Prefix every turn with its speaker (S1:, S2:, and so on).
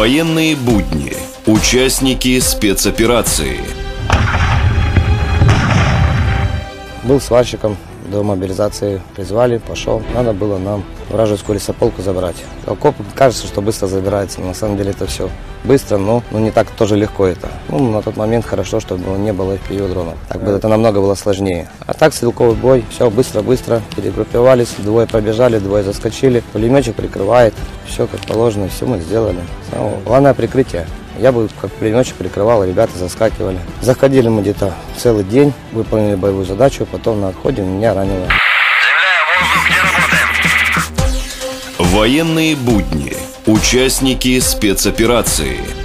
S1: Военные будни. Участники спецоперации.
S2: Был сварщиком, до мобилизации призвали, пошел. Надо было нам вражескую лесополку забрать. Окоп, кажется, что быстро забирается, но на самом деле это все быстро, но не так тоже легко это. На тот момент хорошо, чтобы не было FPV-дронов. Так бы это намного было сложнее. А так стрелковый бой, все быстро-быстро, перегруппировались, двое пробежали, двое заскочили. Пулеметчик прикрывает, все как положено, все мы сделали. Главное прикрытие. Я бы как пулеметчик прикрывал, ребята заскакивали. Заходили мы где-то целый день, выполнили боевую задачу, потом на отходе меня ранило.
S1: Военные будни. Участники спецоперации.